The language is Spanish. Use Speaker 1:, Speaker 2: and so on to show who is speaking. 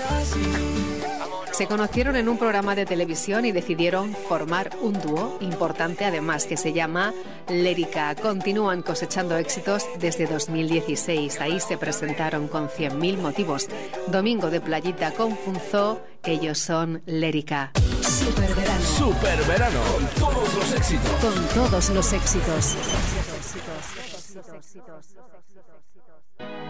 Speaker 1: Se conocieron en un programa de televisión y decidieron formar un dúo importante, además, que se llama Lérica. Continúan cosechando éxitos desde 2016. Ahí se presentaron con 100.000 motivos. Domingo de playita con Funzo, ellos son Lérica. Superverano.
Speaker 2: Superverano. Con todos los éxitos.
Speaker 1: Con todos los éxitos.